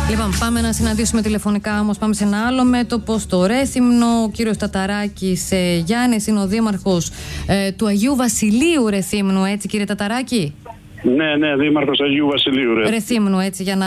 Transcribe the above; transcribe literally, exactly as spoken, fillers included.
Λοιπόν, πάμε να συναντήσουμε τηλεφωνικά όμως. Πάμε σε ένα άλλο μέτωπο, στο Ρέθυμνο. Ο κύριος Ταταράκης ε, Γιάννης είναι ο δήμαρχος ε, του Αγίου Βασιλείου Ρεθύμνου, έτσι κύριε Ταταράκη? Ναι, ναι, δήμαρχος Αγίου Βασιλείου Ρεθύμνου, έτσι για να